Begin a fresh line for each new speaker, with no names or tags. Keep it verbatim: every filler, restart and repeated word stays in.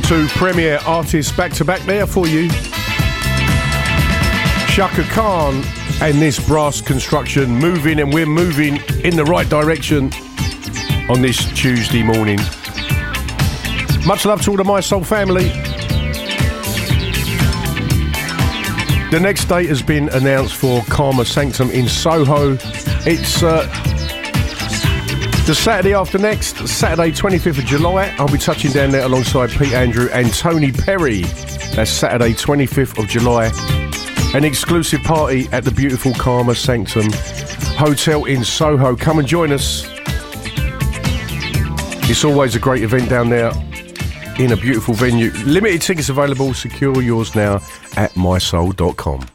Two premier artists back to back there for you. Chaka Khan and this Brass Construction, moving, and we're moving in the right direction on this Tuesday morning. Much love to all the My Soul family. The next date has been announced for Karma Sanctum in Soho. It's uh, the Saturday after next, Saturday twenty-fifth of July. I'll be touching down there alongside Pete Andrew and Tony Perry. That's Saturday twenty-fifth of July. An exclusive party at the beautiful Karma Sanctum Hotel in Soho. Come and join us. It's always a great event down there in a beautiful venue. Limited tickets available. Secure yours now at my soul dot com.